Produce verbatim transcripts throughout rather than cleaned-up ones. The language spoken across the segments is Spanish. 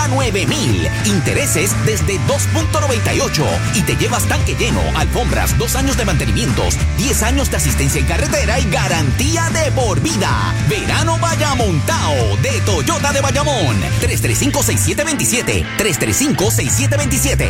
hasta nueve mil. Intereses desde dos punto noventa y ocho. Y te llevas tanque lleno, alfombras, dos años de mantenimientos, diez años de asistencia en carretera y garantía de por vida. Verano Bayamontao de Toyota de Bayamón. tres tres cinco, seis siete dos siete. tres tres cinco, seis siete dos siete.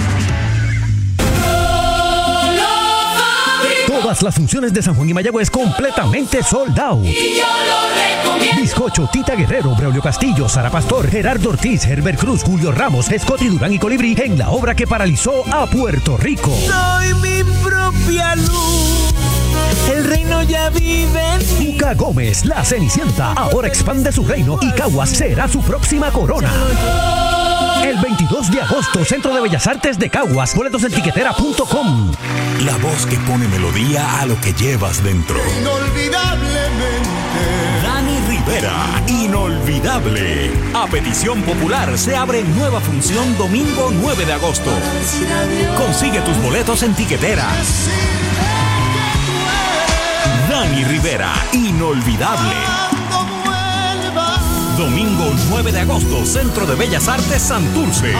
Todas las funciones de San Juan y Mayagüez completamente sold out. Y yo lo recomiendo. Bizcocho, Tita Guerrero, Braulio Castillo, Sara Pastor, Gerardo Ortiz, Herbert Cruz, Julio Ramos, Scotty Durán y Colibrí en la obra que paralizó a Puerto Rico. Soy mi propia luz. El reino ya vive en mí. Cuca Gómez, la Cenicienta, ahora expande su reino y Caguas será su próxima corona. El veintidós de agosto, Centro de Bellas Artes de Caguas. Boletos en tiquetera punto com. La voz que pone melodía a lo que llevas dentro. Inolvidablemente. Dani Rivera, inolvidable. A petición popular se abre nueva función domingo nueve de agosto. Consigue tus boletos en tiquetera. Dani Rivera, inolvidable. Domingo nueve de agosto, Centro de Bellas Artes Santurce.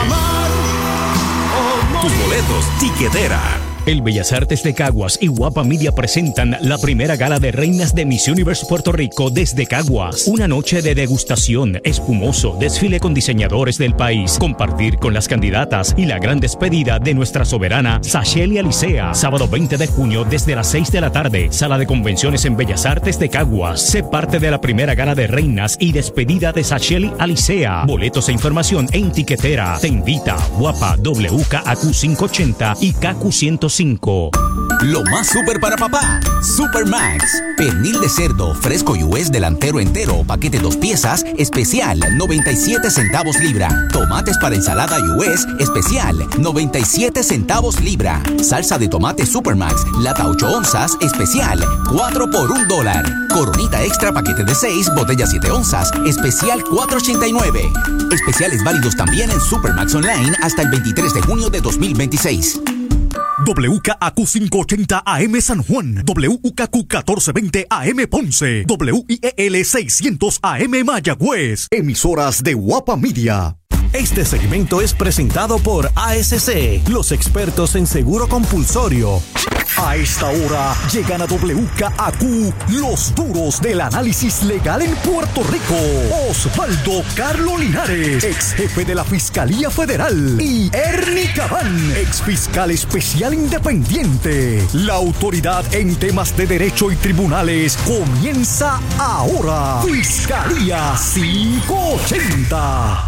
Tus boletos, tiquetera. El Bellas Artes de Caguas y Guapa Media presentan la primera gala de reinas de Miss Universe Puerto Rico desde Caguas. Una noche de degustación, espumoso, desfile con diseñadores del país, compartir con las candidatas y la gran despedida de nuestra soberana Sasheli Alicea. Sábado veinte de junio desde las seis de la tarde, Sala de Convenciones en Bellas Artes de Caguas. Sé parte de la primera gala de reinas y despedida de Sasheli Alicea. Boletos e información en tiquetera. Te invita Guapa, W K A Q quinientos ochenta y K Q ciento cinco. Lo más súper para papá, Super Max. Pernil de cerdo fresco U S delantero entero, paquete dos piezas, especial, noventa y siete centavos libra. Tomates para ensalada U S, especial, noventa y siete centavos libra. Salsa de tomate Super Max, lata ocho onzas, especial, cuatro por un dólar. Coronita extra, paquete de seis, botella siete onzas, especial cuatro ochenta y nueve. Especiales válidos también en Super Max Online hasta el veintitrés de junio de dos mil veintiséis. W K A Q quinientos ochenta A M San Juan, W K Q catorce veinte A M Ponce, W I E L seiscientos A M Mayagüez. Emisoras de Guapa Media. Este segmento es presentado por A S C, los expertos en seguro compulsorio. A esta hora llegan a W K A Q los duros del análisis legal en Puerto Rico. Osvaldo Carlo Linares, ex jefe de la Fiscalía Federal, y Ernie Cabán, ex fiscal especial independiente. La autoridad en temas de derecho y tribunales comienza ahora. Fiscalía quinientos ochenta.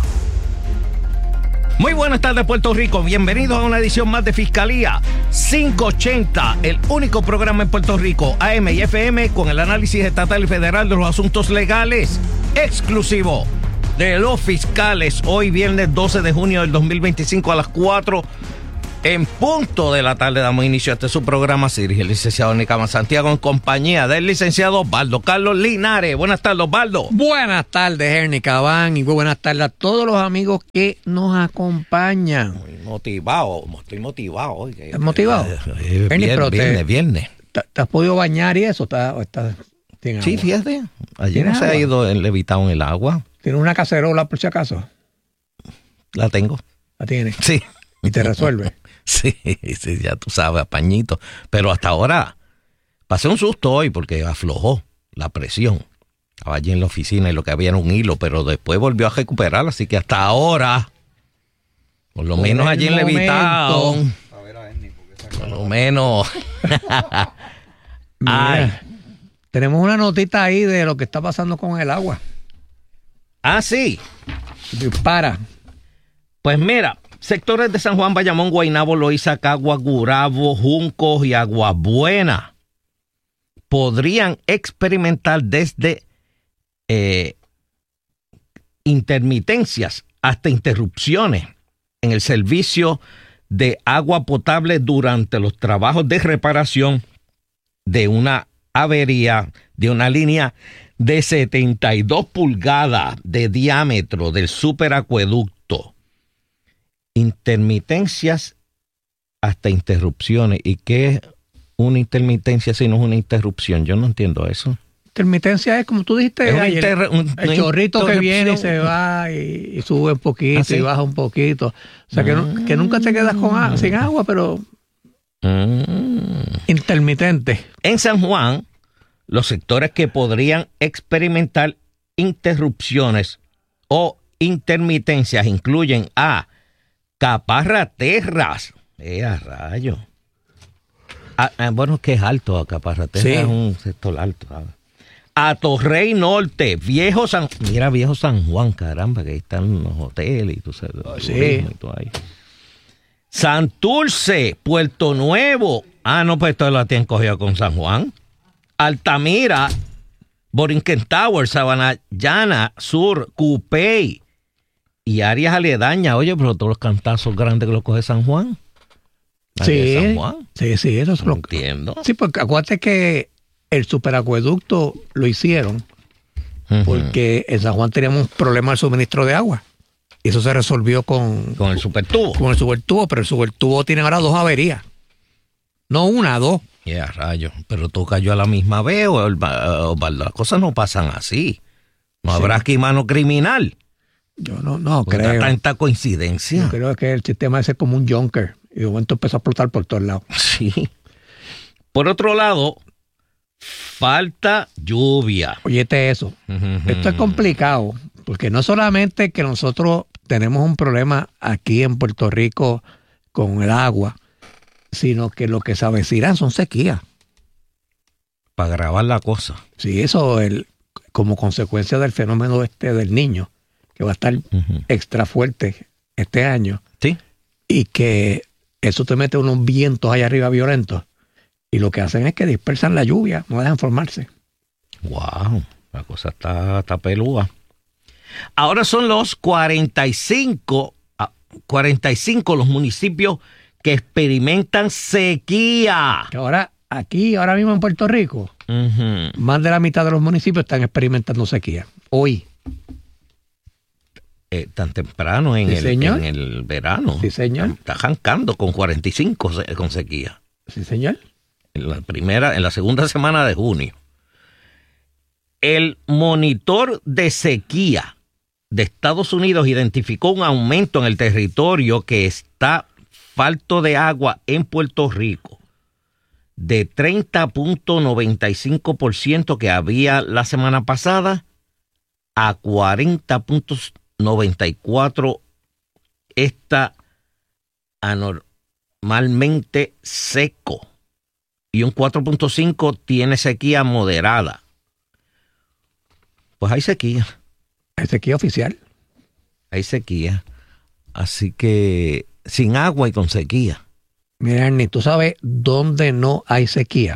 Muy buenas tardes, Puerto Rico. Bienvenidos a una edición más de Fiscalía quinientos ochenta, el único programa en Puerto Rico, A M y F M, con el análisis estatal y federal de los asuntos legales, exclusivo de los fiscales. Hoy, viernes doce de junio del dos mil veinticinco, a las cuatro en punto de la tarde, damos inicio a este su programa. Se dirige el licenciado Nicama Santiago en compañía del licenciado Osvaldo Carlos Linares. Buenas tardes, Osvaldo. Buenas tardes, Ernie Cabán, y muy buenas tardes a todos los amigos que nos acompañan. Muy motivado, estoy motivado hoy. ¿Estás motivado? Eh, Ernie, viernes, viernes, viernes. ¿Te, ¿Te has podido bañar y eso? ¿Estás, estás, sí, agua? Fíjate, ayer no se agua? ha ido el levitado en el agua. ¿Tienes una cacerola por si acaso? La tengo. ¿La tienes? Sí. ¿Y te resuelve? Sí, sí, ya tú sabes, a pañito. Pero hasta ahora pasé un susto hoy porque aflojó la presión. Estaba allí en la oficina y lo que había era un hilo, pero después volvió a recuperar, así que hasta ahora, por lo por menos allí en Levitao, por lo menos. Ay. Tenemos una notita ahí de lo que está pasando con el agua. Ah, sí. Dispara. Pues mira, sectores de San Juan, Bayamón, Guaynabo, Loíza, Caguas, Gurabo, Juncos y Aguabuena podrían experimentar desde eh, intermitencias hasta interrupciones en el servicio de agua potable durante los trabajos de reparación de una avería de una línea de setenta y dos pulgadas de diámetro del superacueducto. Intermitencias hasta interrupciones. ¿Y qué es una intermitencia si no es una interrupción? Yo no entiendo eso. intermitencia es, como tú dijiste, Es un ayer, inter- un- el una chorrito que viene y se interrupción. va y, y sube un poquito ¿Ah, sí? y baja un poquito. O sea, que, no- que nunca te quedas con a- sin agua, pero Mm. intermitente. En San Juan, los sectores que podrían experimentar interrupciones o intermitencias incluyen a Caparra Terras. ¡Eh, a rayo! Ah, ah, bueno, que es alto a Caparra Terras, Sí. es un sector alto, ¿sabes? A Torrey Norte, Viejo San... Mira, Viejo San Juan, caramba, que ahí están los hoteles y tú sabes, el Sí. turismo y todo ahí. Santurce, Puerto Nuevo. Ah, no, pues esto la tienen cogido con San Juan. Altamira, Borinquen Tower, Sabana Llana, Sur, Cupey y áreas aledañas. Oye, pero todos los cantazos grandes que los coge San Juan. Área de Sí, San Juan. sí, sí, eso es No lo entiendo. Sí, porque acuérdate que el superacueducto lo hicieron Ujú. porque en San Juan teníamos un problema del suministro de agua. Y eso se resolvió con, Con el supertubo. con el supertubo, pero el supertubo tiene ahora dos averías. No una, dos. Ya, rayo. Pero tú cayó a la misma vez o, el- o- o- las cosas no pasan así. No Sí. habrá aquí mano criminal. Yo no, no Porque creo. tanta coincidencia. Yo creo que el sistema ese es como un junker. Y de momento empezó a explotar por todos lados. Sí. Por otro lado, falta lluvia. Óyete eso. Esto es complicado, porque no solamente que nosotros tenemos un problema aquí en Puerto Rico con el agua, sino que lo que se avecinan son sequías. Para grabar la cosa. Sí, eso el, como consecuencia del fenómeno este del niño, que va a estar Ujú. extra fuerte este año, Sí. y que eso te mete unos vientos allá arriba violentos, y lo que hacen es que dispersan la lluvia, no la dejan formarse. Wow. La cosa está, está pelúa. Ahora son los cuarenta y cinco, ah, cuarenta y cinco los municipios que experimentan sequía. Que ahora, aquí, ahora mismo en Puerto Rico, Ujú. más de la mitad de los municipios están experimentando sequía. Hoy. Eh, tan temprano en, Sí, el, señor. en el verano. Sí, señor. Está arrancando con cuarenta y cinco se- con sequía. Sí, señor. En la primera, en la segunda semana de junio. El monitor de sequía de Estados Unidos identificó un aumento en el territorio que está falto de agua en Puerto Rico de treinta punto noventa y cinco por ciento que había la semana pasada a cuarenta punto noventa y cuatro por ciento está anormalmente seco y un cuatro punto cinco tiene sequía moderada. Pues hay sequía. Hay sequía oficial. Hay sequía. Así que sin agua y con sequía. Mira, Ernie, ¿tú sabes dónde no hay sequía?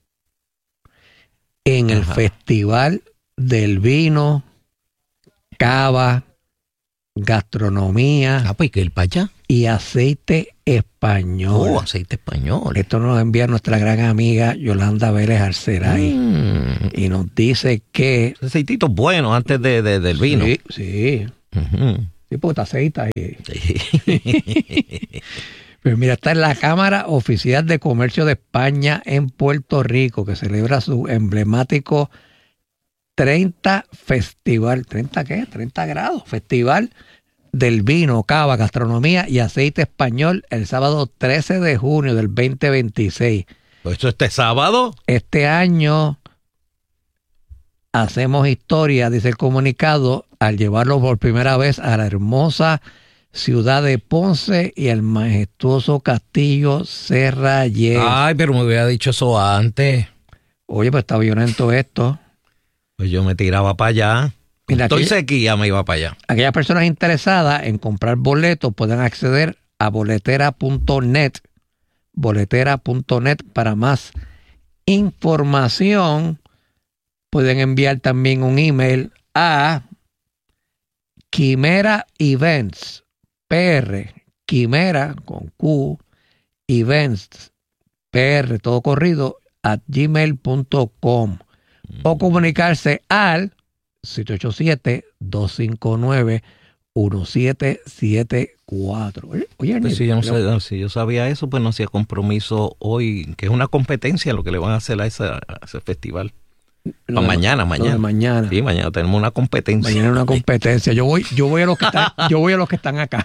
En el Ajá. Festival del Vino, Cava, Gastronomía Ah, pues que el para allá. y Aceite Español. Oh, aceite español. Esto nos envía nuestra gran amiga Yolanda Vélez Arceray. Mm. Y nos dice que... Aceititos buenos antes de, de- del vino. Sí, sí. Ujú. Sí, porque te aceitas y... Sí. Pues mira, está en la Cámara Oficial de Comercio de España en Puerto Rico, que celebra su emblemático treinta Festival, ¿treinta qué? treinta grados, Festival del Vino, Cava, Gastronomía y Aceite Español el sábado trece de junio del veinte veintiséis. Pues esto este sábado. Este año hacemos historia, dice el comunicado, al llevarlo por primera vez a la hermosa ciudad de Ponce y el majestuoso castillo Serra Yes. Ay, pero me hubiera dicho eso antes. Oye, pues está violento esto. Pues yo me tiraba para allá. Mira, Estoy aquella- sequía, me iba para allá. Aquellas personas interesadas en comprar boletos pueden acceder a boletera punto net, boletera punto net para más información. Pueden enviar también un email a Quimera Events, P R, Quimera con Q, Events, P R, todo corrido, at gmail punto com. O comunicarse al siete ocho siete, dos cinco nueve, uno siete siete cuatro. Oye, oye, Pues si yo, no pero- sé, si yo sabía eso, pues no hacía compromiso hoy, que es una competencia lo que le van a hacer a, esa- a ese festival. No, de, mañana, mañana. No, de mañana. Sí, mañana tenemos una competencia. Mañana una competencia. Yo voy, yo voy a los que están, yo voy a los que están acá.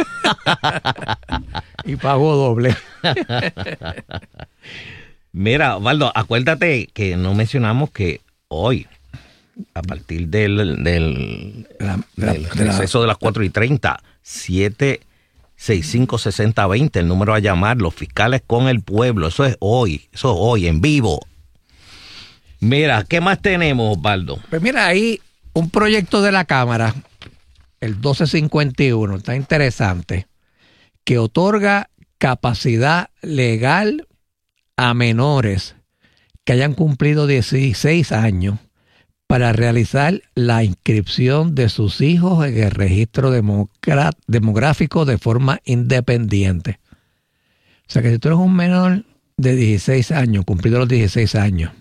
Y pago doble. Mira, Osvaldo, acuérdate que no mencionamos que hoy, a partir del, del, la, la, del de receso la, de las cuatro y treinta, siete seis cinco, seis cero dos cero, el número a llamar, los fiscales con el pueblo. Eso es hoy, eso es hoy, en vivo. Mira, ¿qué más tenemos, Osvaldo? Pues mira, ahí un proyecto de la Cámara, el doce cincuenta y uno, está interesante, que otorga capacidad legal a menores que hayan cumplido dieciséis años para realizar la inscripción de sus hijos en el registro demogra- demográfico de forma independiente. O sea que si tú eres un menor de dieciséis años, cumplido los dieciséis años,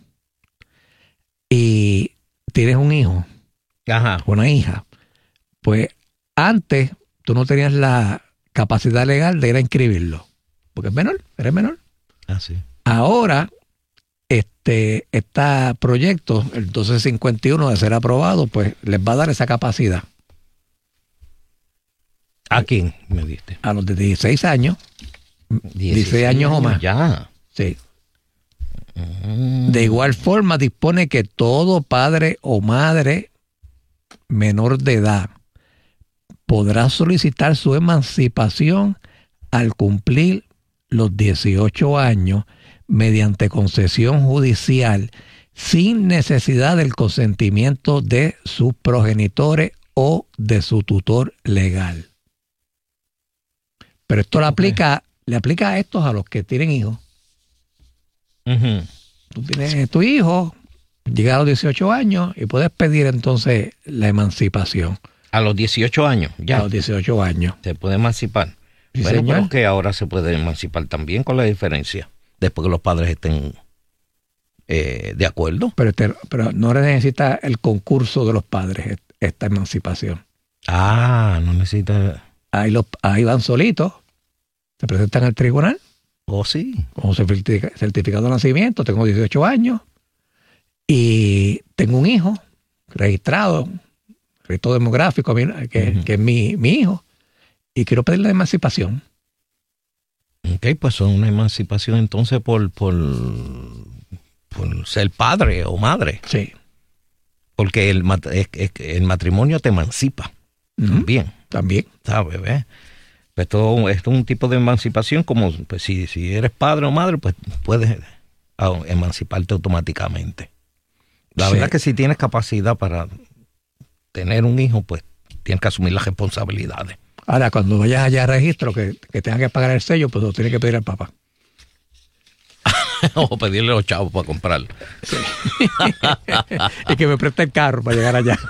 y tienes un hijo, Ajá. una hija, pues antes tú no tenías la capacidad legal de ir a inscribirlo, porque es menor, eres menor. Ah, sí. Ahora, este, este proyecto, el doce cincuenta y uno, de ser aprobado, pues les va a dar esa capacidad. ¿A quién me diste? A los de dieciséis años, dieciséis años o más. Ya. Sí. De igual forma, dispone que todo padre o madre menor de edad podrá solicitar su emancipación al cumplir los dieciocho años mediante concesión judicial sin necesidad del consentimiento de sus progenitores o de su tutor legal. Pero esto le aplica, le aplica a estos a los que tienen hijos. Uh-huh. Tú tienes tu hijo, llega a los dieciocho años y puedes pedir entonces la emancipación. A los dieciocho años, ya. A los dieciocho años. Se puede emancipar. Sí, bueno, señor. pero que ahora se puede emancipar también, con la diferencia. Después que los padres estén eh, de acuerdo. Pero, te, pero no necesita el concurso de los padres esta emancipación. Ah, no necesita. Ahí, los, ahí van solitos, se presentan al tribunal. Oh, sí. Con certific- certificado de nacimiento, tengo dieciocho años y tengo un hijo registrado, registro demográfico, que, uh-huh. que es mi, mi hijo, y quiero pedirle la emancipación. Ok, pues son una emancipación entonces por, por, por ser padre o madre. Sí. Porque el, es, es, el matrimonio te emancipa. Uh-huh. También. También. ¿Sabes? ¿Ves? Pues esto, esto es un tipo de emancipación como pues si, si eres padre o madre, pues puedes emanciparte automáticamente. La sí. verdad es que si tienes capacidad para tener un hijo, pues tienes que asumir las responsabilidades. Ahora, cuando vayas allá a registro, que, que tengas que pagar el sello, pues lo tienes que pedir al papá. O pedirle a los chavos para comprarlo. Sí. Y que me preste el carro para llegar allá.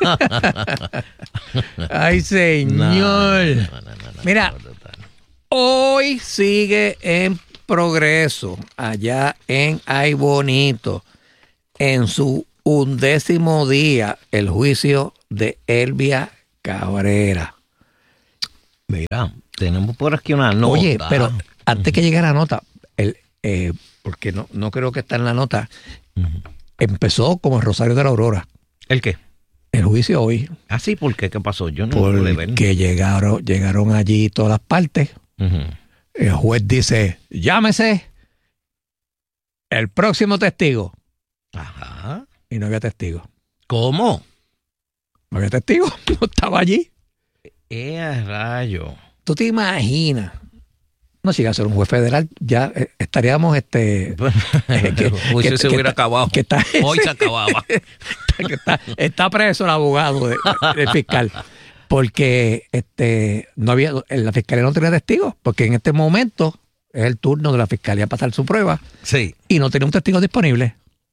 Ay, señor. No, no, no, no, no, Mira, no, no, no. Hoy sigue en progreso, allá en Ay Bonito, en su undécimo día, el juicio de Elvia Cabrera. Mira, tenemos por aquí una nota. Oye, pero antes que llegue la nota, el, eh, porque no, no creo que está en la nota, uh-huh. empezó como el Rosario de la Aurora. ¿El qué? El juicio hoy. Ah, sí, ¿por qué? ¿Qué pasó? Yo no pude ver. Porque llegaron, llegaron allí todas las partes. Uh-huh. El juez dice, llámese el próximo testigo. Ajá. Y no había testigo. ¿Cómo? No había testigo, no estaba allí. ¡Eh, rayo! ¿Tú te imaginas? No, si iba a ser un juez federal, ya eh, estaríamos este. eh, que, el juicio que, se que hubiera está, acabado. Que está, Hoy se acababa. que está, está preso el abogado del de fiscal. Porque este no había, la fiscalía no tenía testigos, porque en este momento es el turno de la fiscalía pasar su prueba. Sí. Y no tenía un testigo disponible.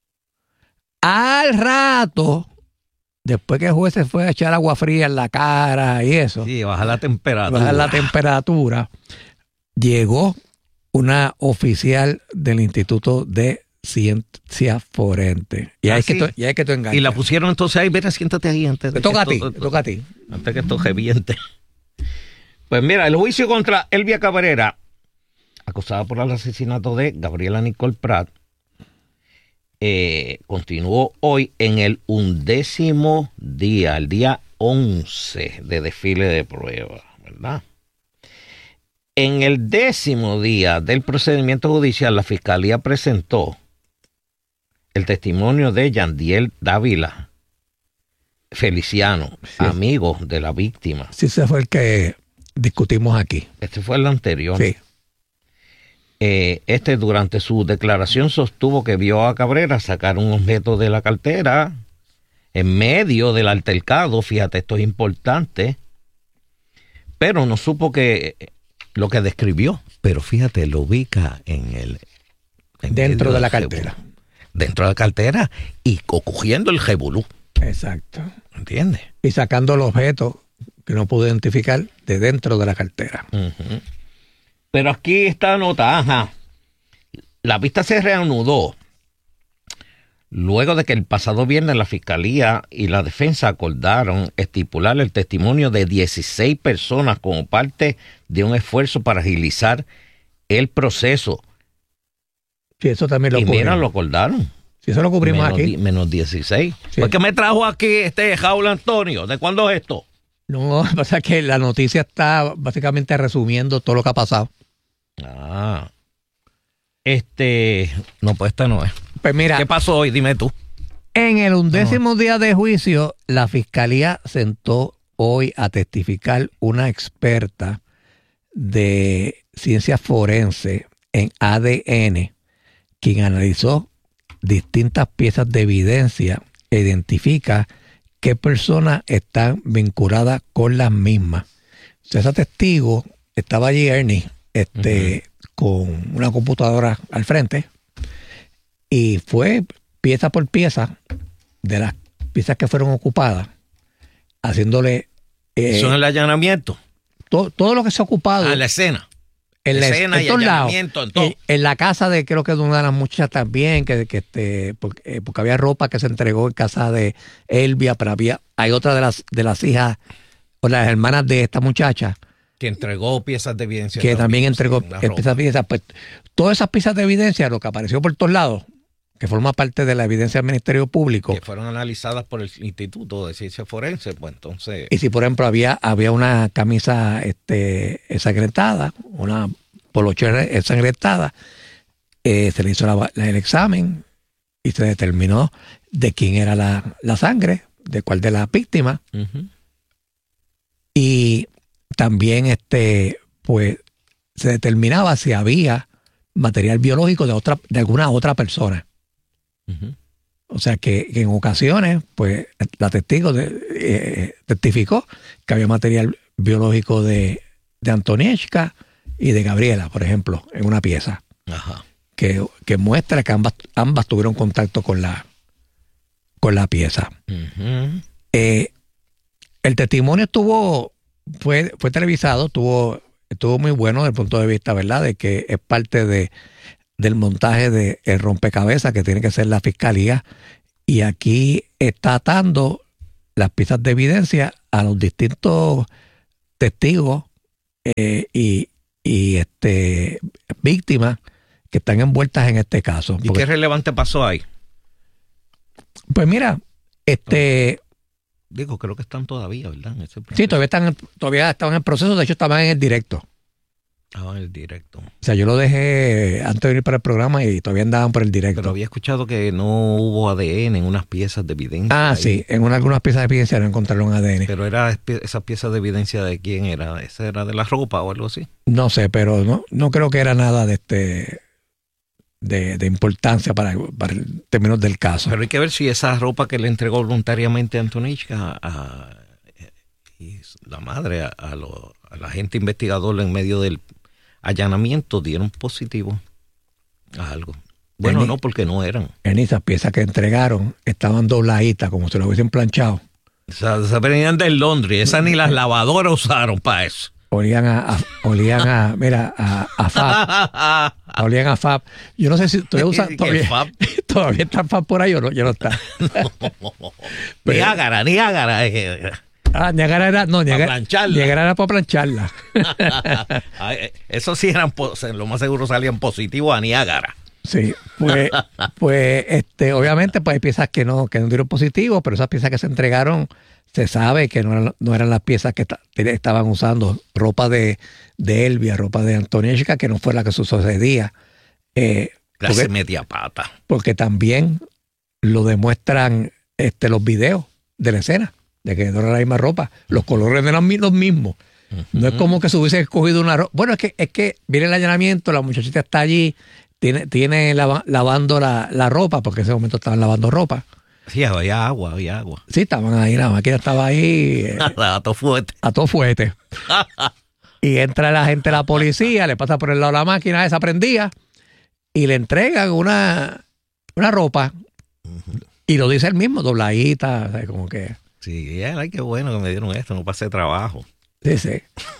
Al rato, después que el juez se fue a echar agua fría en la cara y eso. Sí, bajar la temperatura. Bajar la temperatura. Llegó una oficial del Instituto de Ciencia Forense. Y ¿Ah, hay sí? que tú, y hay que tú enganchas. Y la pusieron entonces ahí, vete, siéntate ahí antes de te toca que a ti, esto, te toca a ti. Antes que esto reviente. Pues mira, el juicio contra Elvia Cabrera, acusada por el asesinato de Gabriela Nicole Prat, eh, continuó hoy en el undécimo día, el día once de desfile de pruebas, ¿verdad? En el décimo día del procedimiento judicial, la Fiscalía presentó el testimonio de Yandiel Dávila Feliciano, sí, amigo de la víctima. Sí, ese fue el que discutimos aquí. Este fue el anterior. Sí. Eh, este durante su declaración sostuvo que vio a Cabrera sacar un objeto de la cartera en medio del altercado. Fíjate, esto es importante. Pero no supo que lo que describió. Pero fíjate, lo ubica en el... En dentro de la cartera. Jebulú. Dentro de la cartera y cogiendo el jebulú. Exacto. ¿Entiendes? Y sacando el objeto que no pudo identificar de dentro de la cartera. Uh-huh. Pero aquí está nota, ajá. La vista se reanudó luego de que el pasado viernes la Fiscalía y la Defensa acordaron estipular el testimonio de dieciséis personas como parte de un esfuerzo para agilizar el proceso. Sí, eso también lo y cubrimos. mira, lo acordaron. Sí, eso lo cubrimos menos aquí. Di, menos dieciséis. Sí. ¿Por qué me trajo aquí este Jaula Antonio? ¿De cuándo es esto? No, pasa que la noticia está básicamente resumiendo todo lo que ha pasado. Ah. Este... No, pues esta no es. Pues mira. ¿Qué pasó hoy? Dime tú. En el undécimo no. día de juicio, la Fiscalía sentó hoy a testificar una experta de ciencias forenses en A D N, quien analizó distintas piezas de evidencia e identifica qué personas están vinculadas con las mismas. O sea, ese testigo estaba allí, Ernie, este, uh-huh. con una computadora al frente, y fue pieza por pieza de las piezas que fueron ocupadas, haciéndole... Eh, ¿Son el allanamiento? To, todo lo que se ha ocupado... Ah, la escena. En la escena y allanamiento, en todo. En, en la casa de, creo que de una de las muchachas también, que, que este, porque, porque había ropa que se entregó en casa de Elvia, pero había, hay otra de las, de las hijas o las hermanas de esta muchacha. Que entregó piezas de evidencia. Que también entregó piezas de evidencia. Pues, todas esas piezas de evidencia, lo que apareció por todos lados, que forma parte de la evidencia del Ministerio Público. Que fueron analizadas por el Instituto de Ciencias Forenses, pues entonces... Y si, por ejemplo, había, había una camisa este, ensangrentada, una polochera ensangrentada, eh, se le hizo la, la, el examen y se determinó de quién era la, la sangre, de cuál de las víctimas. Uh-huh. Y también este, pues, se determinaba si había material biológico de, otra, de alguna otra persona. Uh-huh. O sea que, que en ocasiones, pues, la testigo de, eh, testificó que había material biológico de, de Antonieshka y de Gabriela, por ejemplo, en una pieza. Ajá. Que, que muestra que ambas, ambas tuvieron contacto con la, con la pieza. Uh-huh. Eh, el testimonio estuvo, fue, fue televisado, estuvo, estuvo muy bueno desde el punto de vista, ¿verdad?, de que es parte de del montaje de el rompecabezas que tiene que ser la Fiscalía, y aquí está atando las piezas de evidencia a los distintos testigos eh, y, y este víctimas que están envueltas en este caso. ¿Y qué relevante pasó ahí? Pues mira, este... Digo, creo que están todavía, ¿verdad? En ese sí, todavía están, todavía estaban en el proceso, de hecho estaban en el directo. Ah, en el directo. O sea, yo lo dejé antes de venir para el programa y todavía andaban por el directo. Pero había escuchado que no hubo A D N en unas piezas de evidencia. Ah, ahí. Sí, en una, algunas piezas de evidencia no encontraron A D N. Pero era esas piezas de evidencia de quién era, ¿esa era de la ropa o algo así? No sé, pero no, no creo que era nada de este de, de importancia para, para el términos del caso. Pero hay que ver si esa ropa que le entregó voluntariamente a Antonieshka a, a, y la madre a, a, lo, a la agente investigador en medio del allanamiento dieron positivo a algo. Bueno, en, no, porque no eran. En esas piezas que entregaron estaban dobladitas, como si lo hubiesen planchado. O sea, se venían del Londres. Esas ni las lavadoras usaron para eso. Olían a, a olían a, mira, a, a Fab. Olían a Fab. Yo no sé si todavía usan, todavía, Fab? todavía está Fab por ahí o no, ya no está. Niágara, Niágara. Ah, Niágara era, no, Niágara, Niágara era para plancharla. Eso sí eran, lo más seguro salían positivos a Niágara. Sí, pues, pues este, obviamente pues hay piezas que no, que no dieron positivo, pero esas piezas que se entregaron, se sabe que no eran, no eran las piezas que ta, estaban usando, ropa de, de Elvia, ropa de Antonieshka, que no fue la que sucedía. Eh, Clase porque, media pata. Porque también lo demuestran este, los videos de la escena, de que no era la misma ropa, los colores no eran los mismos. Uh-huh. No es como que se hubiese escogido una ropa. Bueno, es que, es que viene el allanamiento, la muchachita está allí, tiene, tiene lava, lavando la, la ropa, porque en ese momento estaban lavando ropa. Sí, había agua, había agua. Sí, estaban ahí, la máquina estaba ahí. Eh, a todo fuerte. A todo fuerte. Y entra la gente de la policía, le pasa por el lado de la máquina, esa prendía, y le entregan una, una ropa. Uh-huh. Y lo dice él mismo, dobladita, o sea, como que... Sí, ay, qué bueno que me dieron esto, no pasé trabajo. Sí, sí.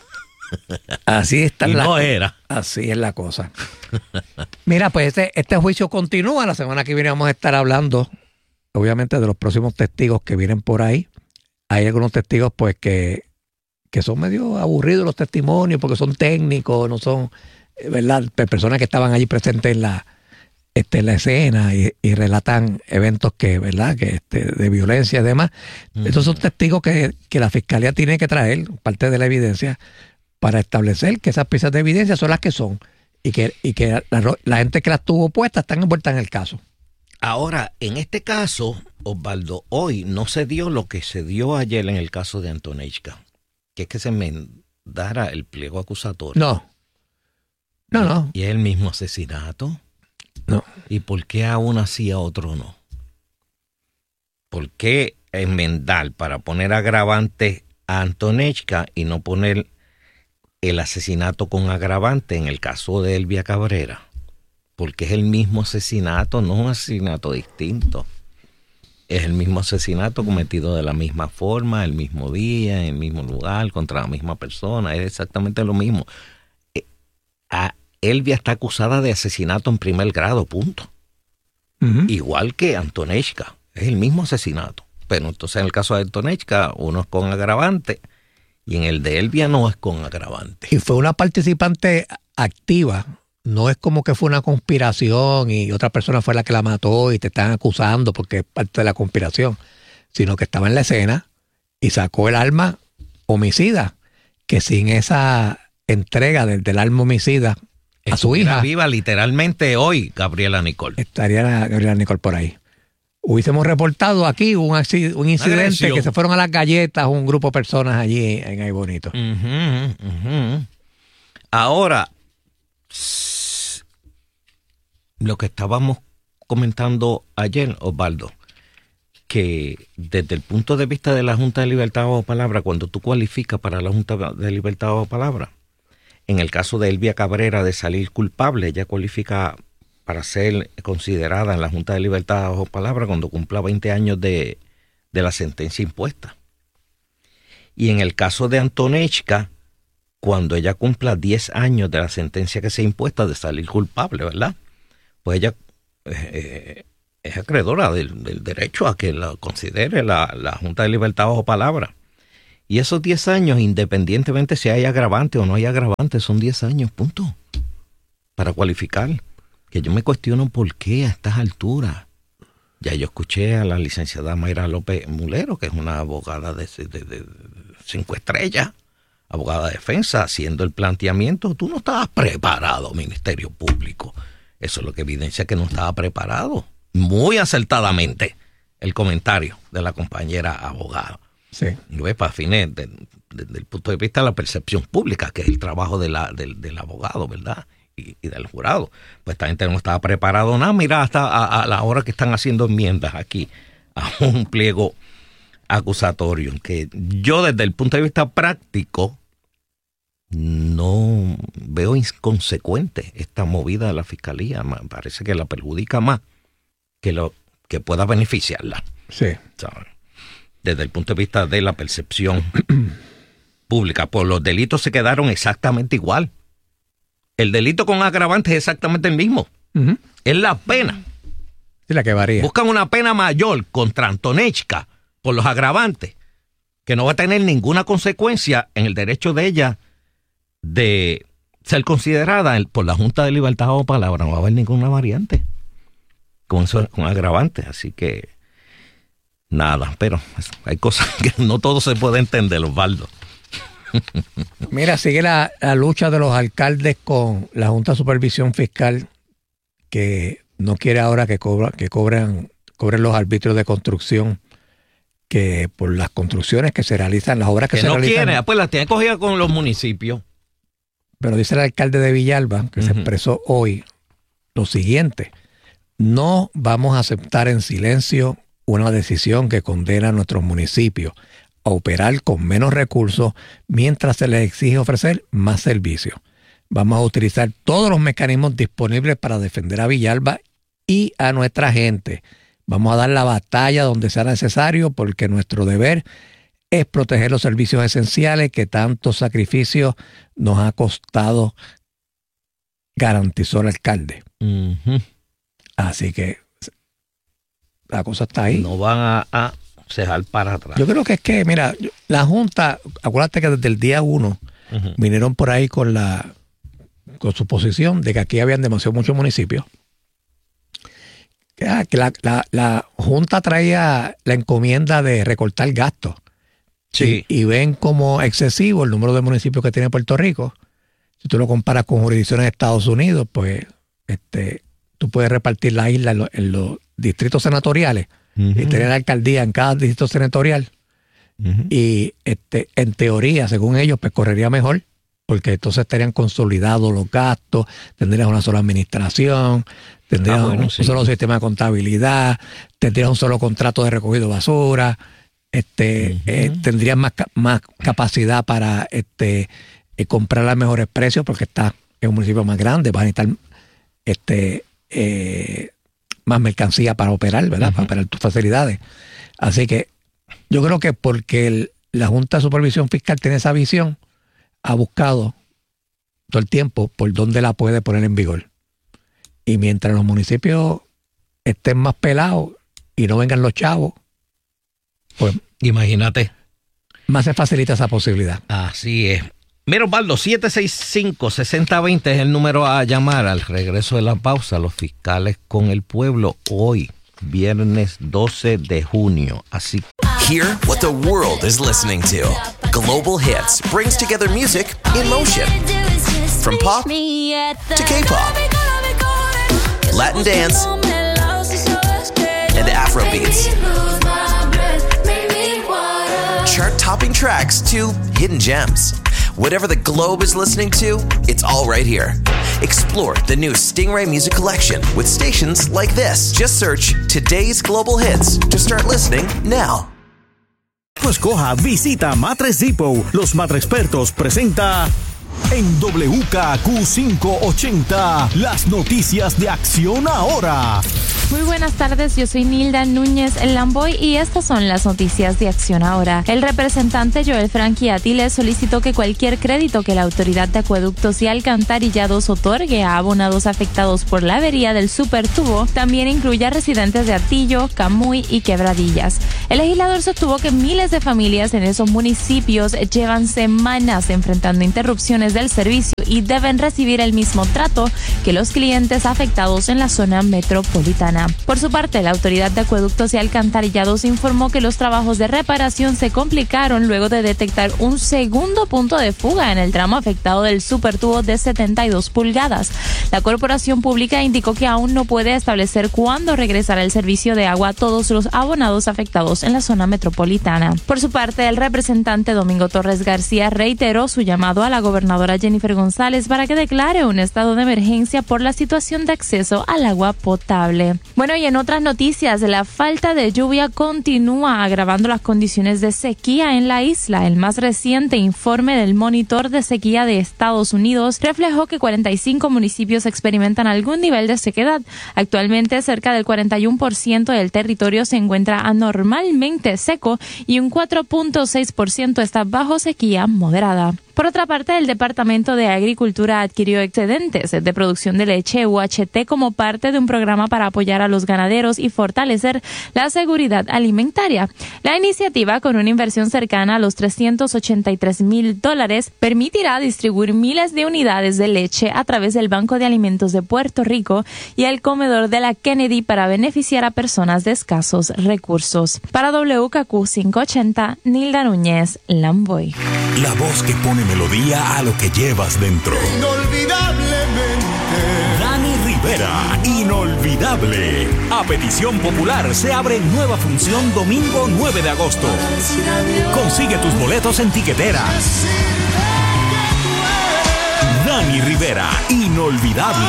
Así está. Y la, no era. Así es la cosa. Mira, pues este, este juicio continúa. La semana que viene vamos a estar hablando, obviamente, de los próximos testigos que vienen por ahí. Hay algunos testigos, pues, que, que son medio aburridos los testimonios porque son técnicos, no son, ¿verdad? Personas que estaban allí presentes en la, este, en la escena y, y relatan eventos que, ¿verdad? Que este, de violencia y demás. Mm. Estos son testigos que, que la fiscalía tiene que traer, parte de la evidencia, para establecer que esas piezas de evidencia son las que son y que, y que la, la gente que las tuvo puestas están envueltas en el caso. Ahora, en este caso, Osvaldo, hoy no se dio lo que se dio ayer en el caso de Antonieshka, que es que se enmendara el pliego acusatorio. No. No, no. ¿Y es el mismo asesinato? No. ¿Y por qué a uno sí a otro no? ¿Por qué enmendar para poner agravante a Antonieshka y no poner el asesinato con agravante en el caso de Elvia Cabrera? Porque es el mismo asesinato, no un asesinato distinto. Es el mismo asesinato cometido de la misma forma, el mismo día, en el mismo lugar, contra la misma persona. Es exactamente lo mismo. A Elvia está acusada de asesinato en primer grado, punto. Uh-huh. Igual que Antonieshka. Es el mismo asesinato. Pero entonces en el caso de Antonieshka, uno es con agravante y en el de Elvia no es con agravante. Y fue una participante activa. No es como que fue una conspiración y otra persona fue la que la mató y te están acusando porque es parte de la conspiración, sino que estaba en la escena y sacó el arma homicida, que sin esa entrega del, del arma homicida a su hija... viva literalmente hoy Gabriela Nicole. Estaría Gabriela Nicole por ahí. Hubiésemos reportado aquí un, un incidente que se fueron a las galletas un grupo de personas allí en Ay Bonito. Uh-huh, uh-huh. Ahora... lo que estábamos comentando ayer, Osvaldo, que desde el punto de vista de la Junta de Libertad Bajo Palabra, cuando tú cualificas para la Junta de Libertad Bajo Palabra, en el caso de Elvia Cabrera de salir culpable, ella cualifica para ser considerada en la Junta de Libertad Bajo Palabra cuando cumpla veinte años de, de la sentencia impuesta. Y en el caso de Antonieshka, cuando ella cumpla diez años de la sentencia que se impuesta de salir culpable, ¿verdad? Pues ella eh, es acreedora del, del derecho a que la considere la, la Junta de Libertad Bajo Palabra. Y esos diez años, independientemente si hay agravante o no hay agravante, son diez años, punto. Para cualificar. Que yo me cuestiono por qué a estas alturas. Ya yo escuché a la licenciada Mayra López Mulero, que es una abogada de, de, de, de cinco estrellas, abogada de defensa, haciendo el planteamiento. Tú no estabas preparado, Ministerio Público. Eso es lo que evidencia que no estaba preparado. Muy acertadamente el comentario de la compañera abogada. Sí. ¿Ves? Para fines de, de, desde el punto de vista de la percepción pública, que es el trabajo de la, del, del abogado, ¿verdad? Y, y del jurado. Pues esta gente no estaba preparado nada. Mira, hasta a, a la hora que están haciendo enmiendas aquí a un pliego acusatorio, que yo desde el punto de vista práctico no veo inconsecuente esta movida de la fiscalía. Me parece que la perjudica más que lo que pueda beneficiarla. Sí. ¿Sabes? Desde el punto de vista de la percepción pública, pues los delitos se quedaron exactamente igual. El delito con agravante es exactamente el mismo. Uh-huh. Es la pena. Sí, la que varía. Buscan una pena mayor contra Antonieshka por los agravantes, que no va a tener ninguna consecuencia en el derecho de ella de ser considerada por la Junta de Libertad o Palabra. No va a haber ninguna variante con, eso, con agravante. Así que nada, pero hay cosas que no todo se puede entender, Osvaldo. Mira, sigue la, la lucha de los alcaldes con la Junta de Supervisión Fiscal, que no quiere ahora que, cobra, que cobren, cobren los arbitrios de construcción, que por las construcciones que se realizan, las obras que, que se no realizan. Quiere, pues las tiene cogidas con los municipios. Pero dice el alcalde de Villalba, que uh-huh. se expresó hoy, lo siguiente: no vamos a aceptar en silencio una decisión que condena a nuestros municipios a operar con menos recursos mientras se les exige ofrecer más servicios. Vamos a utilizar todos los mecanismos disponibles para defender a Villalba y a nuestra gente. Vamos a dar la batalla donde sea necesario, porque nuestro deber es proteger los servicios esenciales que tanto sacrificio nos ha costado, garantizó el alcalde. Uh-huh. Así que la cosa está ahí. No van a, a cejar para atrás. Yo creo que es que, mira, la Junta, acuérdate que desde el día uno uh-huh. vinieron por ahí con la con su posición de que aquí habían demasiado muchos municipios. Que, ah, que la, la, la Junta traía la encomienda de recortar gastos. Sí. Y, y ven como excesivo el número de municipios que tiene Puerto Rico. Si tú lo comparas con jurisdicciones de Estados Unidos, pues este, tú puedes repartir la isla en, lo, en los distritos senatoriales uh-huh. y tener alcaldía en cada distrito senatorial. Uh-huh. Y este, en teoría, según ellos, pues correría mejor, porque entonces estarían consolidados los gastos, tendrías una sola administración, tendrías ah, bueno, un, sí. un solo sistema de contabilidad, tendrías un solo contrato de recogido de basura, este, uh-huh. eh, tendrías más, más capacidad para este, eh, comprar a mejores precios, porque está en un municipio más grande, vas a necesitar este, eh, más mercancía para operar, ¿verdad? Uh-huh. Para operar tus facilidades. Así que yo creo que porque el, la Junta de Supervisión Fiscal tiene esa visión, ha buscado todo el tiempo por dónde la puede poner en vigor. Y mientras los municipios estén más pelados y no vengan los chavos, pues imagínate. Más se facilita esa posibilidad. Así es. Mira, Osvaldo, siete seis cinco, seis cero dos cero es el número a llamar al regreso de la pausa. Los fiscales con el pueblo hoy, viernes doce de junio. Así. Hear what the world is listening to. Global Hits brings together music in motion. From pop to K-pop, Latin dance, and Afrobeats. Chart-topping tracks to hidden gems. Whatever the globe is listening to, it's all right here. Explore the new Stingray Music Collection with stations like this. Just search Today's Global Hits to start listening now. Escoja, visita Matres Depot. Los Matrespertos presenta en W K Q quinientos ochenta las noticias de Acción Ahora. Muy buenas tardes, yo soy Nilda Núñez Lamboy y estas son las noticias de Acción Ahora. El representante Joel Franchiatti le solicitó que cualquier crédito que la Autoridad de Acueductos y Alcantarillados otorgue a abonados afectados por la avería del supertubo también incluya residentes de Atillo, Camuy y Quebradillas. El legislador sostuvo que miles de familias en esos municipios llevan semanas enfrentando interrupciones del servicio y deben recibir el mismo trato que los clientes afectados en la zona metropolitana. Por su parte, la Autoridad de Acueductos y Alcantarillados informó que los trabajos de reparación se complicaron luego de detectar un segundo punto de fuga en el tramo afectado del supertubo de setenta y dos pulgadas. La corporación pública indicó que aún no puede establecer cuándo regresará el servicio de agua a todos los abonados afectados en la zona metropolitana. Por su parte, el representante Domingo Torres García reiteró su llamado a la gobernadora Jennifer González para que declare un estado de emergencia por la situación de acceso al agua potable. Bueno, y en otras noticias, la falta de lluvia continúa agravando las condiciones de sequía en la isla. El más reciente informe del Monitor de Sequía de Estados Unidos reflejó que cuarenta y cinco municipios experimentan algún nivel de sequedad. Actualmente, cerca del cuarenta y uno por ciento del territorio se encuentra anormalmente seco y un cuatro punto seis por ciento está bajo sequía moderada. Por otra parte, el Departamento de Agricultura adquirió excedentes de producción de leche U H T como parte de un programa para apoyar a los ganaderos y fortalecer la seguridad alimentaria. La iniciativa, con una inversión cercana a los trescientos ochenta y tres mil dólares, permitirá distribuir miles de unidades de leche a través del Banco de Alimentos de Puerto Rico y el comedor de la Kennedy para beneficiar a personas de escasos recursos. Para W K Q quinientos ochenta, Nilda Núñez, Lamboy. La voz que pone melodía a lo que llevas dentro. Inolvidablemente. Dani Rivera, inolvidable. A petición popular se abre nueva función domingo nueve de agosto. Consigue tus boletos en tiquetera. Dani Rivera, inolvidable.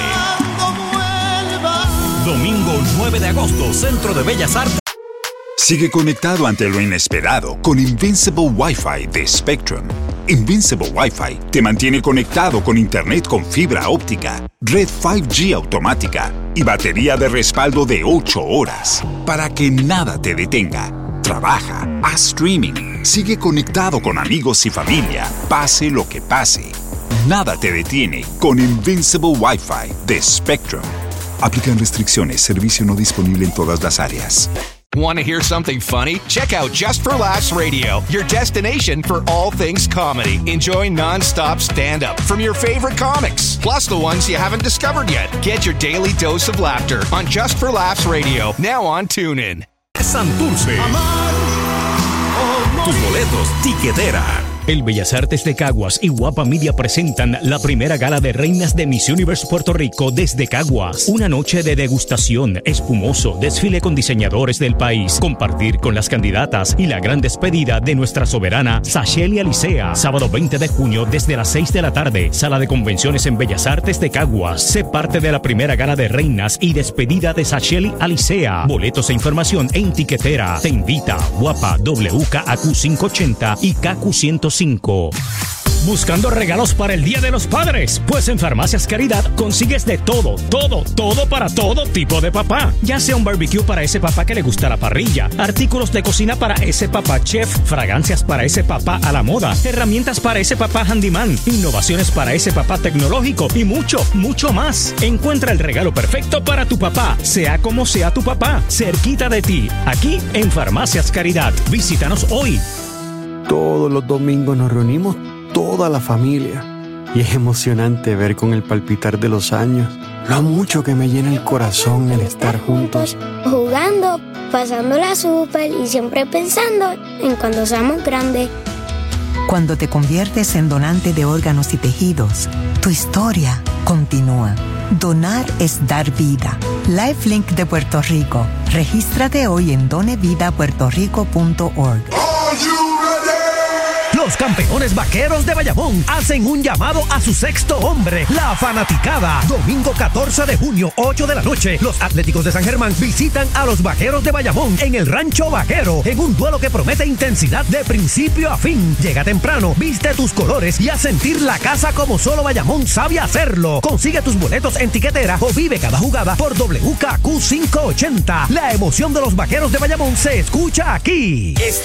Domingo nueve de agosto, Centro de Bellas Artes. Sigue conectado ante lo inesperado con Invincible Wi-Fi de Spectrum. Invincible Wi-Fi te mantiene conectado con internet con fibra óptica, red cinco G automática y batería de respaldo de ocho horas para que nada te detenga. Trabaja, haz streaming, sigue conectado con amigos y familia, pase lo que pase. Nada te detiene con Invincible Wi-Fi de Spectrum. Aplican restricciones, servicio no disponible en todas las áreas. Want to hear something funny? Check out Just for Laughs Radio, your destination for all things comedy. Enjoy non-stop stand-up from your favorite comics, plus the ones you haven't discovered yet. Get your daily dose of laughter on Just for Laughs Radio, now on TuneIn. Santurce. Tus boletos, tiquetera. El Bellas Artes de Caguas y Guapa Media presentan la primera gala de reinas de Miss Universe Puerto Rico desde Caguas. Una noche de degustación, espumoso, desfile con diseñadores del país, compartir con las candidatas y la gran despedida de nuestra soberana Sacheli Alicea. Sábado veinte de junio desde las seis de la tarde, Sala de Convenciones en Bellas Artes de Caguas. Sé parte de la primera gala de reinas y despedida de Sacheli Alicea. Boletos e información en tiquetera. Te invita Guapa W K A Q quinientos ochenta y K Q ciento cinco. ¿Buscando regalos para el Día de los Padres? Pues en Farmacias Caridad consigues de todo, todo, todo para todo tipo de papá. Ya sea un barbecue para ese papá que le gusta la parrilla, artículos de cocina para ese papá chef, fragancias para ese papá a la moda, herramientas para ese papá handyman, innovaciones para ese papá tecnológico y mucho, mucho más. Encuentra el regalo perfecto para tu papá, sea como sea tu papá, cerquita de ti, aquí en Farmacias Caridad. Visítanos hoy. Todos los domingos nos reunimos toda la familia y es emocionante ver con el palpitar de los años lo mucho que me llena el corazón el estar juntos. Jugando, pasándola súper y siempre pensando en cuando seamos grandes. Cuando te conviertes en donante de órganos y tejidos, tu historia continúa. Donar es dar vida. LifeLink de Puerto Rico. Regístrate hoy en done vida puerto rico punto org. Los campeones vaqueros de Bayamón hacen un llamado a su sexto hombre, la fanaticada. Domingo catorce de junio, ocho de la noche, los Atléticos de San Germán visitan a los vaqueros de Bayamón en el Rancho Vaquero, en un duelo que promete intensidad de principio a fin. Llega temprano, viste tus colores y haz sentir la casa como solo Bayamón sabe hacerlo. Consigue tus boletos en tiquetera o vive cada jugada por W K Q quinientos ochenta. La emoción de los vaqueros de Bayamón se escucha aquí. Este